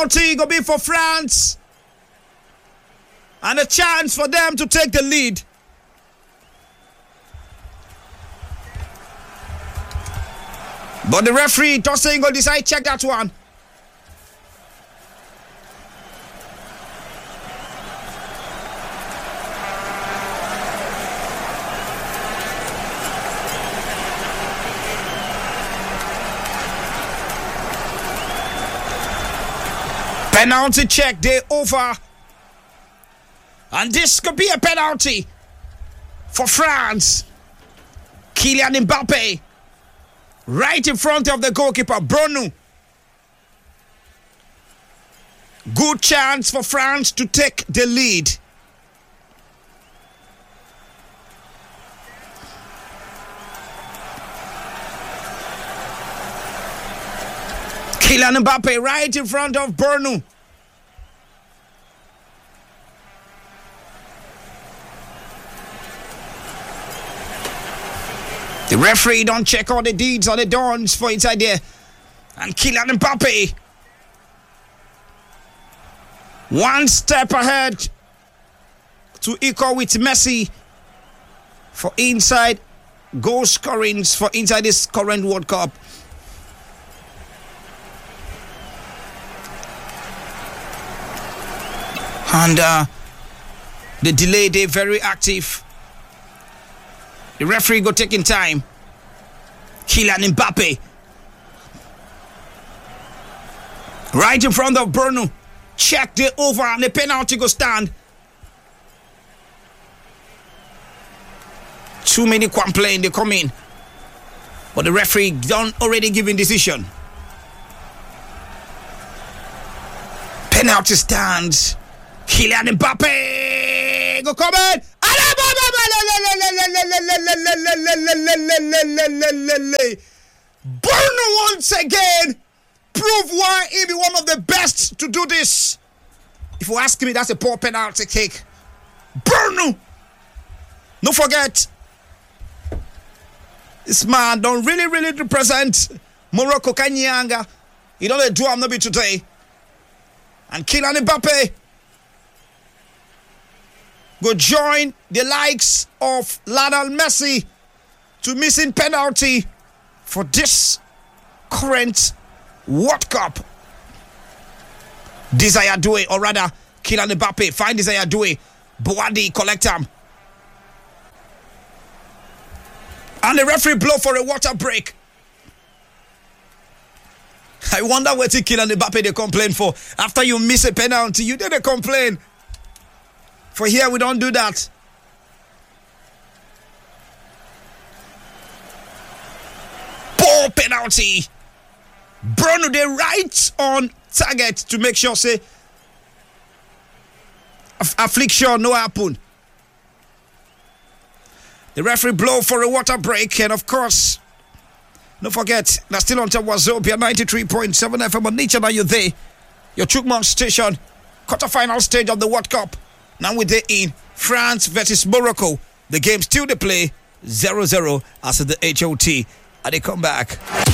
Penalty go be for France. And a chance for them to take the lead. But the referee, Tosin, go decide check that one. Penalty check, they over. And this could be a penalty for France. Kylian Mbappe, right in front of the goalkeeper, Bruno. Good chance for France to take the lead. Kylian Mbappe right in front of Bruno. The referee don't check all the deeds or the dons for inside there. And Kylian Mbappe, one step ahead to equal with Messi for inside goal scorings for inside this current World Cup. And the delay, they very active. The referee go taking time. Kylian Mbappe, right in front of Bruno. Check the over and the penalty go stand. Too many complain, they come in. But the referee done already giving decision. Penalty stands. Kylian Mbappe go come in. Bruno once again prove why he be one of the best to do this. If you ask me, that's a poor penalty kick. Bruno, don't forget, this man don't really represent Morocco Kanyanga. He don't do him no be today. And Kylian Mbappe go join the likes of Lionel Messi to missing penalty for this current World Cup. Desire Doué, or rather Kylian Mbappe find Desire Doué. Boadi collect him. And the referee blow for a water break. I wonder what Kylian Mbappe they complain for. After you miss a penalty, you didn't complain. For here, we don't do that. Poor penalty. Bruno, they right on target to make sure, say, affliction no happen. The referee blow for a water break. And of course, don't forget, that's still on top Wazobia 93.7 FM on Nature. Now you're there. Your Chukmon station. Quarterfinal stage of the World Cup. Now we're there in France versus Morocco. The game still to play 0-0 as the HOT. And they come back.